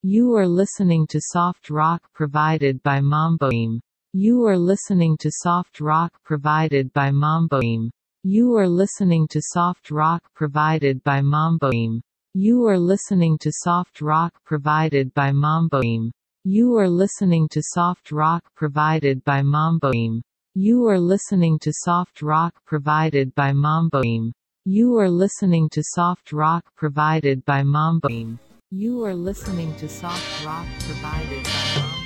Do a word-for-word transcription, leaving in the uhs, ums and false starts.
You are listening to soft rock provided by Mamboim. You are listening to soft rock provided by Mamboim. You are listening to soft rock provided by Mamboim. You are listening to soft rock provided by Mamboim. You are listening to soft rock provided by Mamboim. You are listening to soft rock provided by Mamboim. You are listening to soft rock provided by Mamboim. You are listening to soft rock provided by Mamboim.